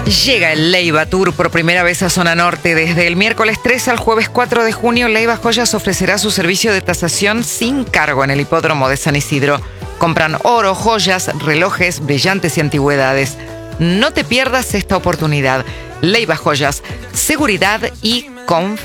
Llega el Leyva Tour por primera vez a Zona Norte. Desde el miércoles 3 al jueves 4 de junio, Leyva Joyas ofrecerá su servicio de tasación sin cargo en el hipódromo de San Isidro. Compran oro, joyas, relojes, brillantes y antigüedades. No te pierdas esta oportunidad. Leyva Joyas, seguridad y confianza.